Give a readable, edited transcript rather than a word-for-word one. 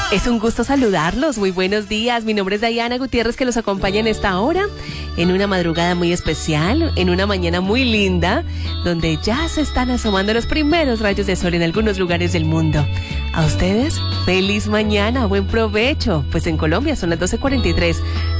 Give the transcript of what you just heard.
Es un gusto saludarlos, muy buenos días. Mi nombre es Diana Gutiérrez, que los acompaña en esta hora, en una madrugada muy especial, en una mañana muy linda, donde ya se están asomando los primeros rayos de sol en algunos lugares del mundo. A ustedes, feliz mañana, buen provecho. Pues en Colombia son las 12:43.